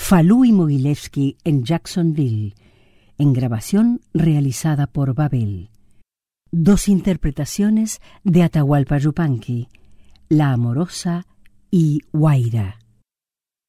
Falú y Mogilevsky en Jacksonville, en grabación realizada por Babel. 2 interpretaciones de Atahualpa Yupanqui, La Amorosa y Guaira.